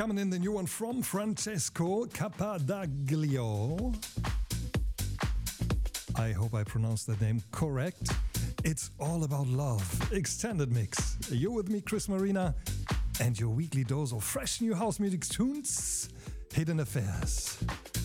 Coming in the new one from Francesco Capadaglio. I hope I pronounced that name correct. It's All About Love, extended mix. You're with me, Chris Marina, and your weekly dose of fresh new house music tunes, Hidden Affairs.